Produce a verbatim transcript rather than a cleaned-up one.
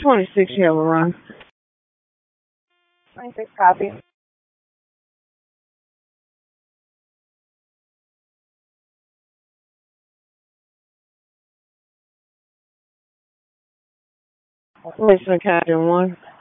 twenty-six, you have a run. twenty-six, copy. Listen, Captain one.